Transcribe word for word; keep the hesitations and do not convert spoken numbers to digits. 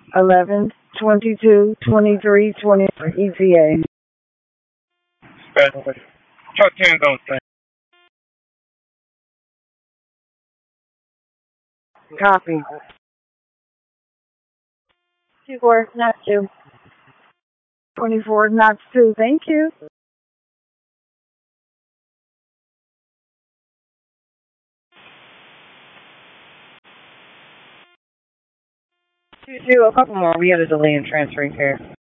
eleven, twenty-two, twenty-three, twenty-four, E T A. Special. Truck ten on thing. Copy. Two four, not two. twenty-four, not two. Thank you. Two, two, a couple more. We had a delay in transferring here.